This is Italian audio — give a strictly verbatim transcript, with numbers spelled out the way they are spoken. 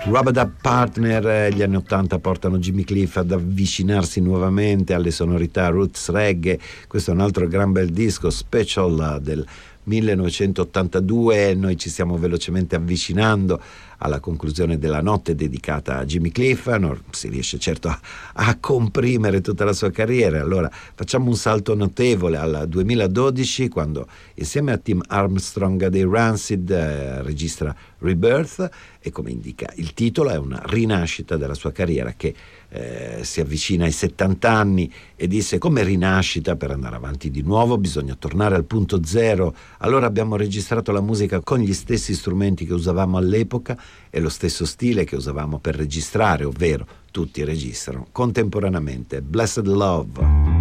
Rub-a-Dub Partner, gli anni ottanta portano Jimmy Cliff ad avvicinarsi nuovamente alle sonorità roots reggae. Questo è un altro gran bel disco, Special del millenovecentottantadue. Noi ci stiamo velocemente avvicinando alla conclusione della notte dedicata a Jimmy Cliff. Non si riesce certo a, a comprimere tutta la sua carriera, allora facciamo un salto notevole al duemiladodici, quando insieme a Tim Armstrong dei Rancid eh, registra Rebirth, e come indica il titolo è una rinascita della sua carriera che eh, si avvicina ai settanta anni, e disse: come rinascita, per andare avanti di nuovo bisogna tornare al punto zero. Allora abbiamo registrato la musica con gli stessi strumenti che usavamo all'epoca e lo stesso stile che usavamo per registrare, ovvero tutti registrano contemporaneamente. Blessed Love.